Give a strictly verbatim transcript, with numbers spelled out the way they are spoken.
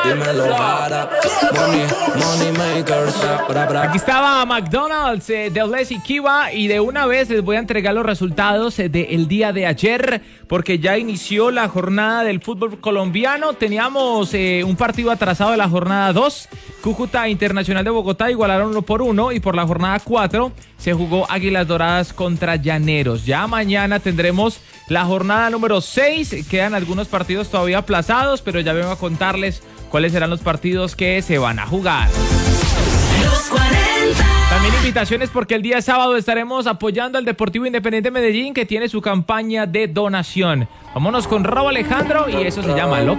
Aquí estaba McDonald's eh, de Leslie Kiva y de una vez les voy a entregar los resultados eh, del día de ayer porque ya inició la jornada del fútbol colombiano. Teníamos eh, un partido atrasado de la jornada dos. Cúcuta Internacional de Bogotá igualaron uno por uno y por la jornada cuatro se jugó Águilas Doradas contra Llaneros. Ya mañana tendremos la jornada número seis. Quedan algunos partidos todavía aplazados, pero ya vengo a contarles cuáles serán los partidos que se van a jugar. También invitaciones porque el día sábado estaremos apoyando al Deportivo Independiente Medellín que tiene su campaña de donación. Vámonos con Raúl Alejandro y eso se llama Lo